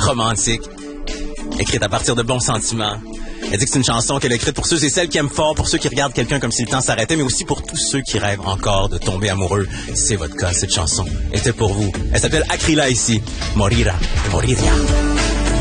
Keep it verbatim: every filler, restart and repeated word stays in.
romantique, écrite à partir de bons sentiments. Elle dit que c'est une chanson qu'elle a écrite pour ceux et celles qui aiment fort, pour ceux qui regardent quelqu'un comme si le temps s'arrêtait, mais aussi pour tous ceux qui rêvent encore de tomber amoureux. C'est votre cas, cette chanson était pour vous. Elle s'appelle Akrila ici. Morira et Moriria.